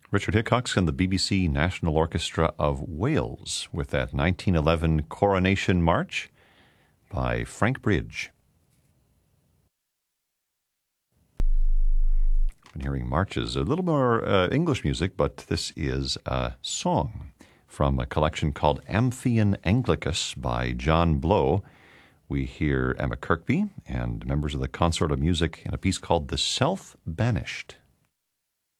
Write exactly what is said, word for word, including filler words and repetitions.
Richard Hickox and the B B C National Orchestra of Wales with that nineteen eleven Coronation March by Frank Bridge. Been hearing marches, a little more uh, English music, but this is a song from a collection called Amphion Anglicus by John Blow. We hear Emma Kirkby and members of the Consort of Music in a piece called The Self-Banished.